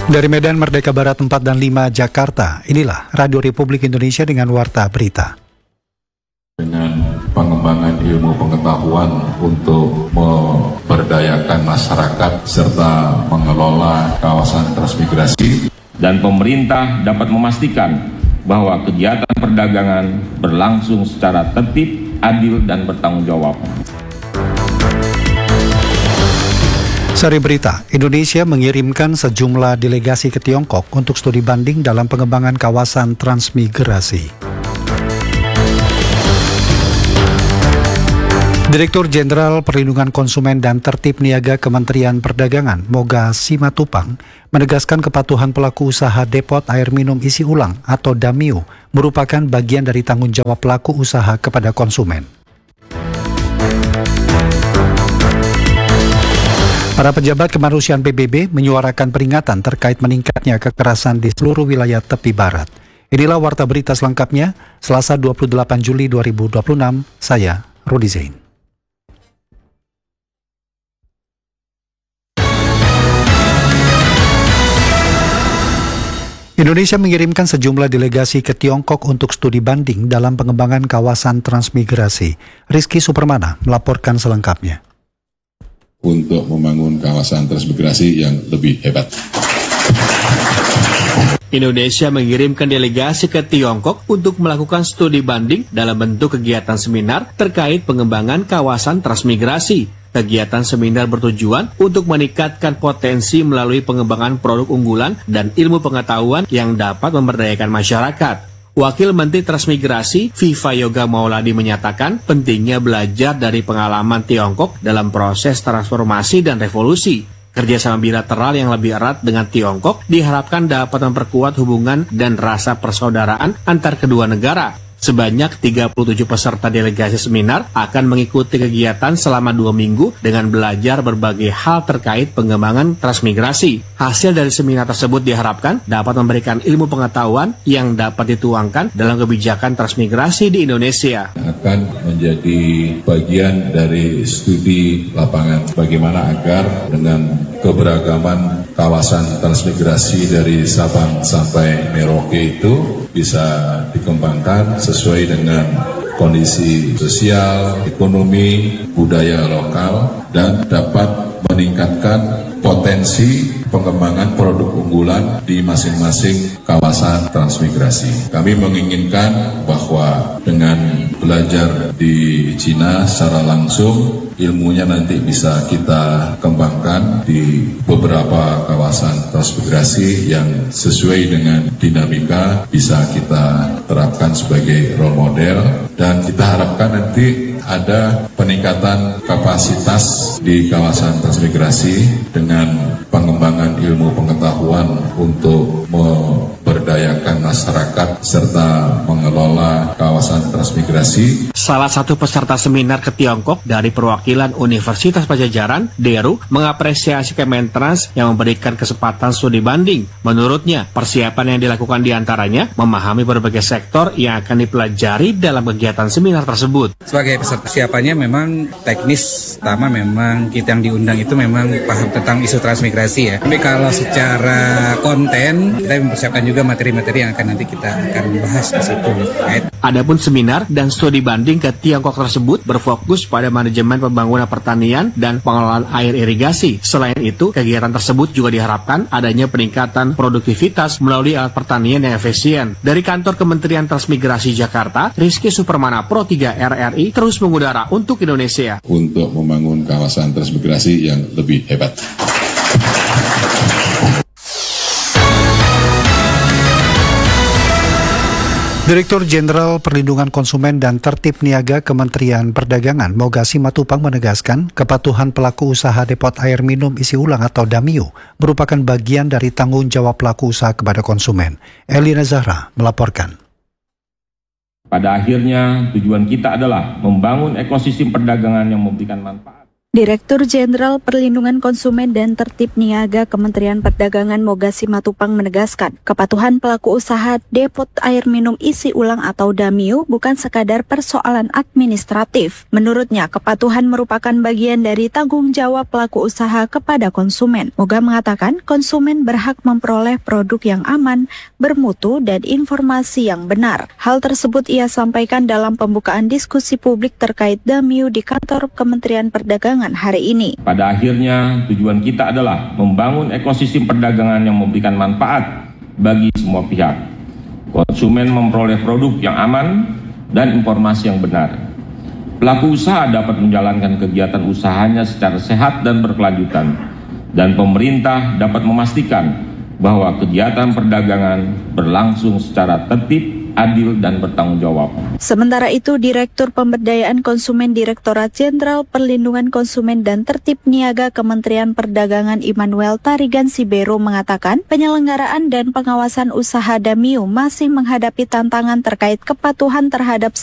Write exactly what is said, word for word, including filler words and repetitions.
Dari Medan Merdeka Barat empat dan lima Jakarta, inilah Radio Republik Indonesia dengan Warta Berita. Dengan pengembangan ilmu pengetahuan untuk memberdayakan masyarakat serta mengelola kawasan transmigrasi. Dan pemerintah dapat memastikan bahwa kegiatan perdagangan berlangsung secara tertib, adil, dan bertanggung jawab. Sari berita, Indonesia mengirimkan sejumlah delegasi ke Tiongkok untuk studi banding dalam pengembangan kawasan transmigrasi. Direktur Jenderal Perlindungan Konsumen dan Tertib Niaga Kementerian Perdagangan, Moga Simatupang, menegaskan kepatuhan pelaku usaha depot air minum isi ulang atau DAMIU merupakan bagian dari tanggung jawab pelaku usaha kepada konsumen. Para pejabat kemanusiaan P B B menyuarakan peringatan terkait meningkatnya kekerasan di seluruh wilayah tepi barat. Inilah Warta Berita selengkapnya, Selasa dua puluh delapan Juli dua ribu dua puluh enam, saya Rudi Zain. Indonesia mengirimkan sejumlah delegasi ke Tiongkok untuk studi banding dalam pengembangan kawasan transmigrasi. Rizky Supermana melaporkan selengkapnya. Untuk membangun kawasan transmigrasi yang lebih hebat. Indonesia mengirimkan delegasi ke Tiongkok untuk melakukan studi banding dalam bentuk kegiatan seminar terkait pengembangan kawasan transmigrasi. Kegiatan seminar bertujuan untuk meningkatkan potensi melalui pengembangan produk unggulan dan ilmu pengetahuan yang dapat memberdayakan masyarakat. Wakil Menteri Transmigrasi Viva Yoga Mauladi menyatakan pentingnya belajar dari pengalaman Tiongkok dalam proses transformasi dan revolusi. Kerjasama bilateral yang lebih erat dengan Tiongkok diharapkan dapat memperkuat hubungan dan rasa persaudaraan antar kedua negara. Sebanyak tiga puluh tujuh peserta delegasi seminar akan mengikuti kegiatan selama dua minggu dengan belajar berbagai hal terkait pengembangan transmigrasi. Hasil dari seminar tersebut diharapkan dapat memberikan ilmu pengetahuan yang dapat dituangkan dalam kebijakan transmigrasi di Indonesia. Akan menjadi bagian dari studi lapangan bagaimana agar dengan keberagaman kawasan transmigrasi dari Sabang sampai Merauke itu bisa dikembangkan sesuai dengan kondisi sosial, ekonomi, budaya lokal, dan dapat meningkatkan potensi pengembangan produk unggulan di masing-masing kawasan transmigrasi. Kami menginginkan bahwa dengan belajar di Cina secara langsung, ilmunya nanti bisa kita kembangkan di beberapa kawasan transmigrasi yang sesuai dengan dinamika bisa kita terapkan sebagai role model, dan kita harapkan nanti ada peningkatan kapasitas di kawasan transmigrasi dengan pengembangan ilmu pengetahuan untuk memberdayakan masyarakat serta mengelola kawasan transmigrasi. Salah satu peserta seminar ke Tiongkok dari perwakilan Universitas Pajajaran, Deru, mengapresiasi Kementrans yang memberikan kesempatan studi banding. Menurutnya, persiapan yang dilakukan diantaranya memahami berbagai sektor yang akan dipelajari dalam kegiatan seminar tersebut. Sebagai persiapannya memang teknis, pertama memang kita yang diundang itu memang paham tentang isu transmigrasi ya. Tapi kalau secara konten, kita mempersiapkan juga materi-materi yang akan nanti kita akan bahas di situ. Right? Adapun seminar dan studi banding ke Tiongkok tersebut berfokus pada manajemen pembangunan pertanian dan pengelolaan air irigasi. Selain itu, kegiatan tersebut juga diharapkan adanya peningkatan produktivitas melalui alat pertanian yang efisien. Dari kantor Kementerian Transmigrasi Jakarta, Rizky Supermana Pro tiga R R I terus mengudara untuk Indonesia. Untuk membangun kawasan transmigrasi yang lebih hebat. Direktur Jenderal Perlindungan Konsumen dan Tertib Niaga Kementerian Perdagangan, Moga Simatupang menegaskan kepatuhan pelaku usaha depot air minum isi ulang atau DAMIU merupakan bagian dari tanggung jawab pelaku usaha kepada konsumen. Elina Zahra melaporkan. Pada akhirnya tujuan kita adalah membangun ekosistem perdagangan yang memberikan manfaat. Direktur Jenderal Perlindungan Konsumen dan Tertib Niaga Kementerian Perdagangan Moga Simatupang menegaskan, kepatuhan pelaku usaha depot air minum isi ulang atau DAMIU bukan sekadar persoalan administratif. Menurutnya, kepatuhan merupakan bagian dari tanggung jawab pelaku usaha kepada konsumen. Moga mengatakan, konsumen berhak memperoleh produk yang aman, bermutu, dan informasi yang benar. Hal tersebut ia sampaikan dalam pembukaan diskusi publik terkait DAMIU di kantor Kementerian Perdagangan hari ini. Pada akhirnya, tujuan kita adalah membangun ekosistem perdagangan yang memberikan manfaat bagi semua pihak. Konsumen memperoleh produk yang aman dan informasi yang benar. Pelaku usaha dapat menjalankan kegiatan usahanya secara sehat dan berkelanjutan. Dan pemerintah dapat memastikan bahwa kegiatan perdagangan berlangsung secara tertib, adil, dan bertanggung jawab. Sementara itu, Direktur Pemberdayaan Konsumen Direktorat Jenderal Perlindungan Konsumen dan Tertib Niaga Kementerian Perdagangan Immanuel Tarigan Sibero mengatakan, penyelenggaraan dan pengawasan usaha DAMIU masih menghadapi tantangan terkait kepatuhan terhadap